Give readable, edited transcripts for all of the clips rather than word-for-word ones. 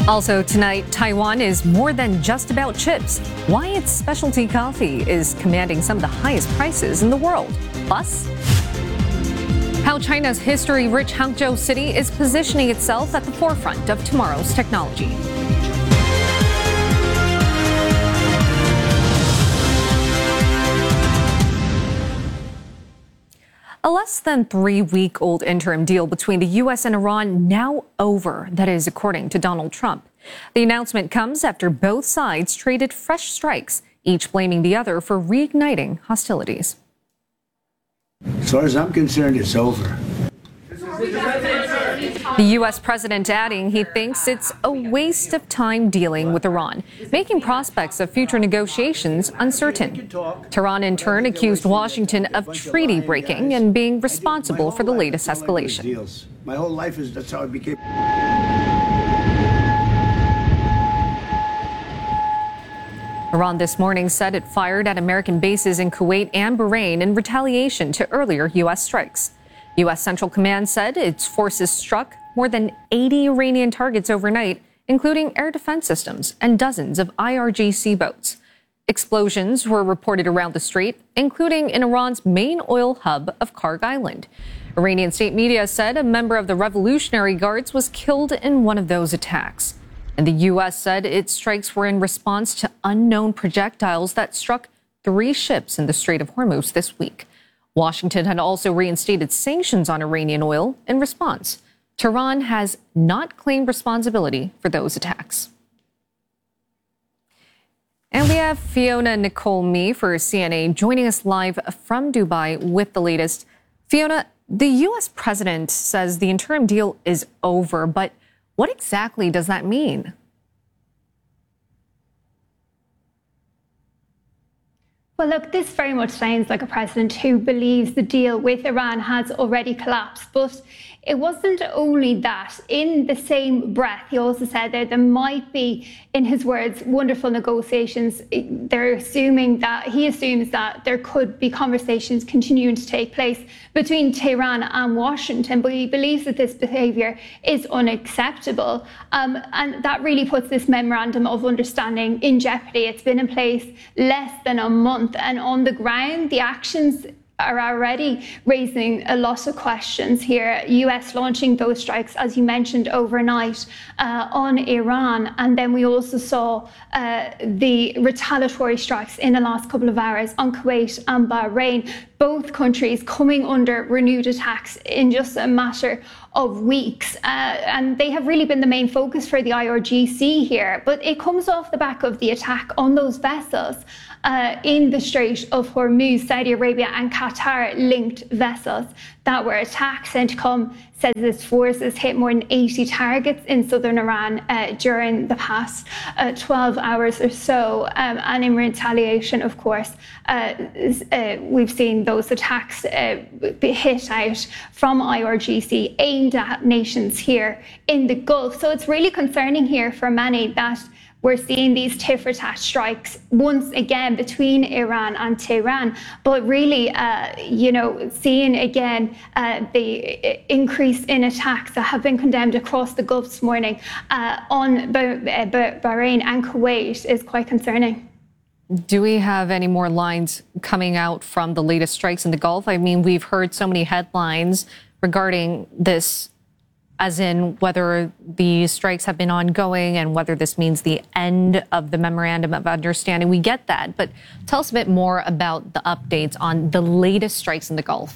Also tonight, Taiwan is more than just about chips. Why its specialty coffee is commanding some of the highest prices in the world. Plus, how China's history-rich Hangzhou city is positioning itself at the forefront of tomorrow's technology. A less than 3-week-old interim deal between the U.S. and Iran now over. That is according to Donald Trump. The announcement comes after both sides traded fresh strikes, each blaming the other for reigniting hostilities. As far as I'm concerned, it's over. The U.S. president adding he thinks it's a waste of time dealing with Iran, making prospects of future negotiations uncertain. Tehran, in turn, accused Washington of treaty breaking and being responsible for the latest escalation. My whole life that's how I became. Iran this morning said it fired at American bases in Kuwait and Bahrain in retaliation to earlier U.S. strikes. U.S. Central Command said its forces struck more than 80 Iranian targets overnight, including air defense systems and dozens of IRGC boats. Explosions were reported around the strait, including in Iran's main oil hub of Karg Island. Iranian state media said a member of the Revolutionary Guards was killed in one of those attacks. And the U.S. said its strikes were in response to unknown projectiles that struck 3 ships in the Strait of Hormuz this week. Washington had also reinstated sanctions on Iranian oil in response. Tehran has not claimed responsibility for those attacks. And we have Fiona Nicole Mee for CNA joining us live from Dubai with the latest. Fiona, the U.S. president says the interim deal is over, but what exactly does that mean? Well, look, this very much sounds like a president who believes the deal with Iran has already collapsed. But it wasn't only that. In the same breath, he also said that there might be, in his words, wonderful negotiations. He assumes that there could be conversations continuing to take place between Tehran and Washington, but he believes that this behaviour is unacceptable. And that really puts this memorandum of understanding in jeopardy. It's been in place less than a month, and on the ground, the actions are already raising a lot of questions here. US launching those strikes, as you mentioned, overnight on Iran. And then we also saw the retaliatory strikes in the last couple of hours on Kuwait and Bahrain. Both countries coming under renewed attacks in just a matter of weeks. And they have really been the main focus for the IRGC here. But it comes off the back of the attack on those vessels in the Strait of Hormuz. Saudi Arabia and Qatar linked vessels that were attacked. CENTCOM says its forces hit more than 80 targets in southern Iran during the past 12 hours or so. And in retaliation, of course, we've seen those attacks be hit out from IRGC aimed at nations here in the Gulf. So it's really concerning here for many that we're seeing these tit-for-tat strikes once again between Iran and Tehran, but really, seeing again the increase in attacks that have been condemned across the Gulf this morning on Bahrain and Kuwait is quite concerning. Do we have any more lines coming out from the latest strikes in the Gulf? I mean, we've heard so many headlines regarding this, as in whether the strikes have been ongoing and whether this means the end of the memorandum of understanding. We get that, but tell us a bit more about the updates on the latest strikes in the Gulf.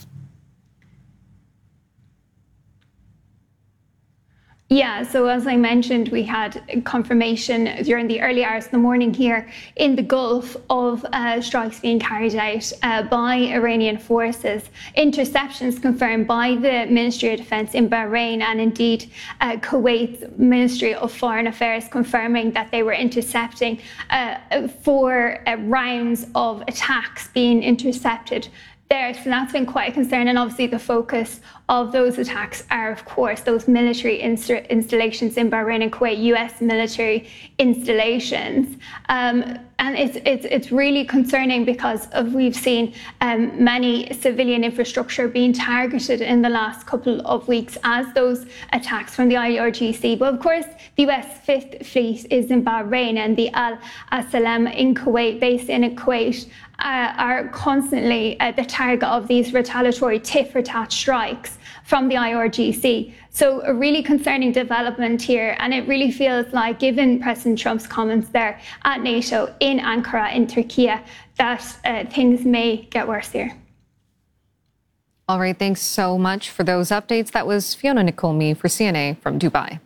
Yeah, so as I mentioned, we had confirmation during the early hours of the morning here in the Gulf of strikes being carried out by Iranian forces. Interceptions confirmed by the Ministry of Defense in Bahrain, and indeed Kuwait's Ministry of Foreign Affairs confirming that they were intercepting 4 rounds of attacks being intercepted there. So that's been quite a concern. And obviously the focus of those attacks are, of course, those military installations in Bahrain and Kuwait, US military installations. And it's really concerning because we've seen many civilian infrastructure being targeted in the last couple of weeks as those attacks from the IRGC. But of course, the US Fifth Fleet is in Bahrain, and the Al Salam in Kuwait, based in Kuwait, are constantly the target of these retaliatory tit-for-tat strikes from the IRGC. So a really concerning development here, and it really feels like, given President Trump's comments there at NATO in Ankara in Turkey, that things may get worse here. All right, thanks so much for those updates. That was Fiona Nicole for CNA from Dubai.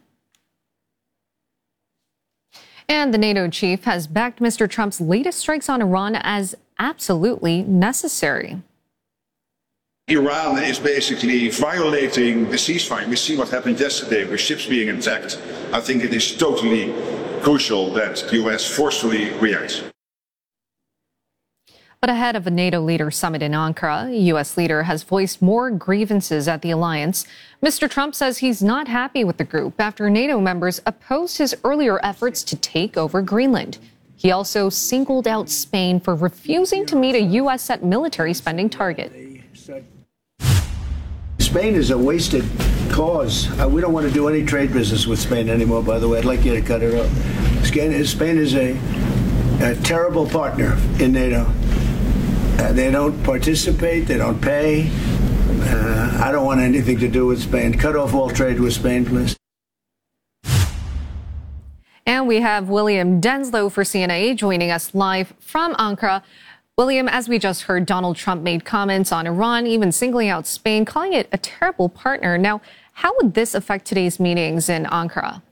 And the NATO chief has backed Mr. Trump's latest strikes on Iran as absolutely necessary. Iran is basically violating the ceasefire. We see what happened yesterday with ships being attacked. I think it is totally crucial that the US forcefully reacts. But ahead of a NATO leader summit in Ankara, a U.S. leader has voiced more grievances at the alliance. Mr. Trump says he's not happy with the group after NATO members opposed his earlier efforts to take over Greenland. He also singled out Spain for refusing to meet a U.S. set military spending target. Spain is a wasted cause. We don't want to do any trade business with Spain anymore, by the way. I'd like you to cut it off. Spain is a terrible partner in NATO. They don't participate. They don't pay. I don't want anything to do with Spain. Cut off all trade with Spain, please. And we have William Denslow for CNA joining us live from Ankara. William, as we just heard, Donald Trump made comments on Iran, even singling out Spain, calling it a terrible partner. Now, how would this affect today's meetings in Ankara?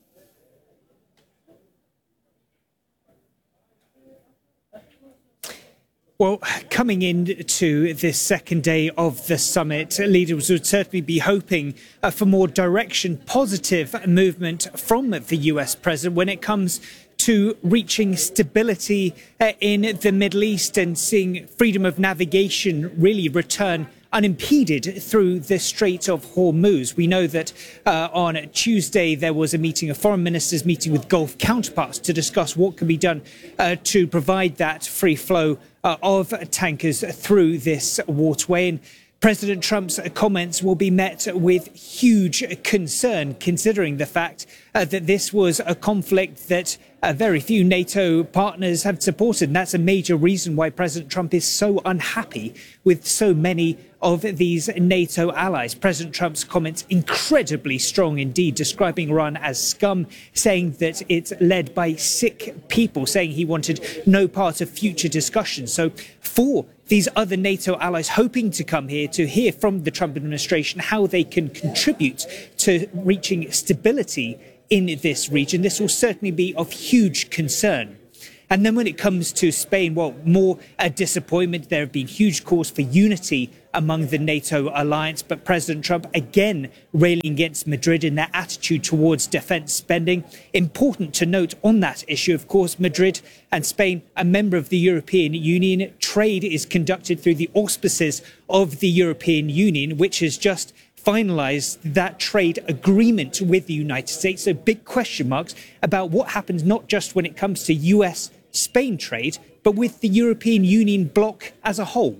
Well, coming into this second day of the summit, leaders would certainly be hoping for more direction, positive movement from the US president when it comes to reaching stability in the Middle East and seeing freedom of navigation really return unimpeded through the Strait of Hormuz. We know that on Tuesday there was a meeting, a foreign ministers meeting with Gulf counterparts to discuss what can be done to provide that free flow of tankers through this waterway. And President Trump's comments will be met with huge concern, considering the fact that this was a conflict that very few NATO partners have supported. And that's a major reason why President Trump is so unhappy with so many of these NATO allies. President Trump's comments incredibly strong indeed, describing Iran as scum, saying that it's led by sick people, saying he wanted no part of future discussions. So for these other NATO allies hoping to come here to hear from the Trump administration how they can contribute to reaching stability in this region, this will certainly be of huge concern. And then when it comes to Spain, well, more a disappointment. There have been huge calls for unity among the NATO alliance, but President Trump again railing against Madrid in their attitude towards defense spending. Important to note on that issue, of course, Madrid and Spain, a member of the European Union. Trade is conducted through the auspices of the European Union, which has just finalized that trade agreement with the United States. So big question marks about what happens, not just when it comes to US-Spain trade, but with the European Union bloc as a whole.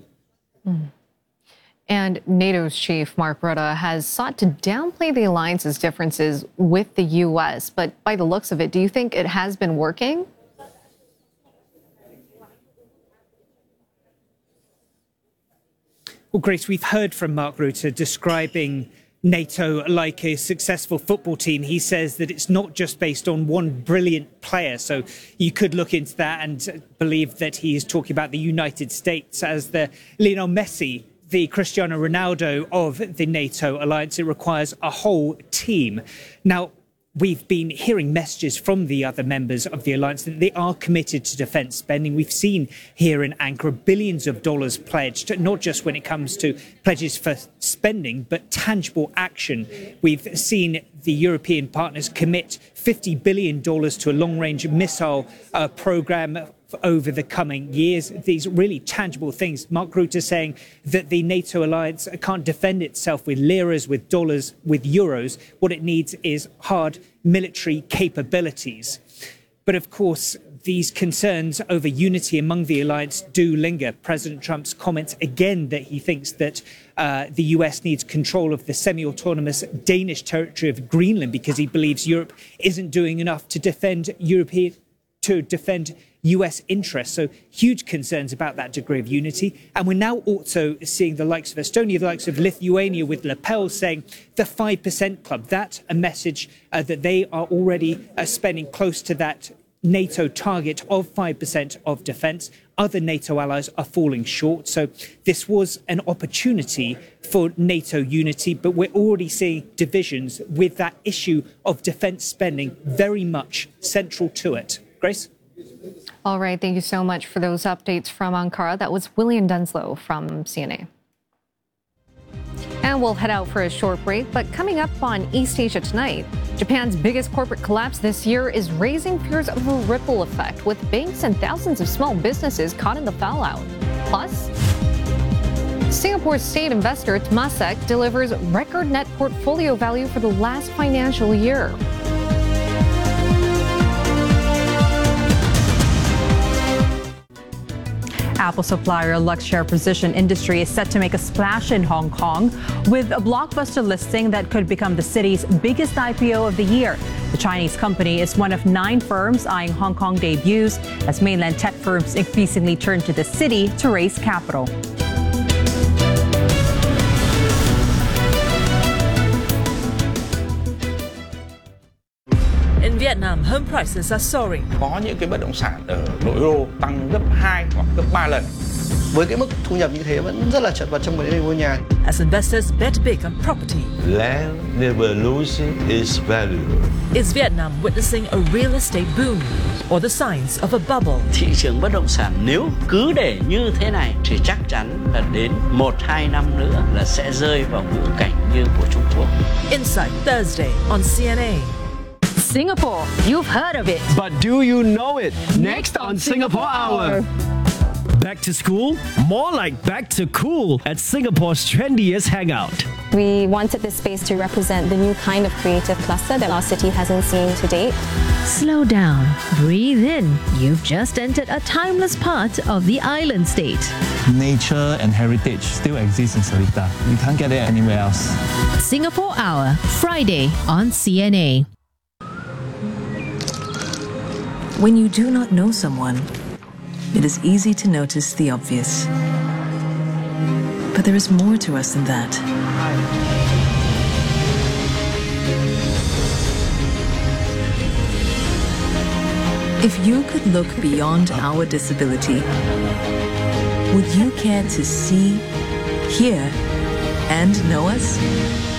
And NATO's chief, Mark Rutte, has sought to downplay the alliance's differences with the U.S. But by the looks of it, do you think it has been working? Well, Grace, we've heard from Mark Rutte describing NATO like a successful football team. He says that it's not just based on one brilliant player. So you could look into that and believe that he is talking about the United States as the Lionel Messi, the Cristiano Ronaldo of the NATO alliance. It requires a whole team. Now, we've been hearing messages from the other members of the alliance that they are committed to defence spending. We've seen here in Ankara billions of dollars pledged, not just when it comes to pledges for spending, but tangible action. We've seen the European partners commit $50 billion to a long-range missile programme over the coming years. These really tangible things. Mark Rutte saying that the NATO alliance can't defend itself with liras, with dollars, with euros. What it needs is hard military capabilities. But of course, these concerns over unity among the alliance do linger. President Trump's comments again that he thinks that the US needs control of the semi-autonomous Danish territory of Greenland because he believes Europe isn't doing enough to defend US interests. So huge concerns about that degree of unity. And we're now also seeing the likes of Estonia, the likes of Lithuania with Le Pen saying the 5% club. That's a message that they are already spending close to that NATO target of 5% of defence. Other NATO allies are falling short. So this was an opportunity for NATO unity, but we're already seeing divisions with that issue of defence spending very much central to it. Grace? All right. Thank you so much for those updates from Ankara. That was William Denslow from CNA. And we'll head out for a short break. But coming up on East Asia Tonight, Japan's biggest corporate collapse this year is raising fears of a ripple effect, with banks and thousands of small businesses caught in the fallout. Plus, Singapore's state investor Temasek delivers record net portfolio value for the last financial year. Apple supplier Luxshare Precision Industry is set to make a splash in Hong Kong with a blockbuster listing that could become the city's biggest IPO of the year. The Chinese company is one of 9 firms eyeing Hong Kong debuts as mainland tech firms increasingly turn to the city to raise capital. In Vietnam, home prices are soaring. Có những cái bất động sản ở nội đô tăng gấp 2 hoặc gấp 3 lần. Với cái mức thu nhập như thế vẫn rất là chật vật trong vấn đề mua nhà. As investors bet big on property. Land never loses its value. Is Vietnam witnessing a real estate boom or the signs of a bubble? Thị trường bất động sản nếu cứ để như thế này thì chắc chắn là đến 1-2 năm nữa là sẽ rơi vào ngữ cảnh như của Trung Quốc. Insight Thursday on CNA. Singapore, you've heard of it. But do you know it? Next on Singapore Hour. Back to school? More like back to cool at Singapore's trendiest hangout. We wanted this space to represent the new kind of creative cluster that our city hasn't seen to date. Slow down, breathe in. You've just entered a timeless part of the island state. Nature and heritage still exists in Seletar. You can't get it anywhere else. Singapore Hour, Friday on CNA. When you do not know someone, it is easy to notice the obvious. But there is more to us than that. If you could look beyond our disability, would you care to see, hear, and know us?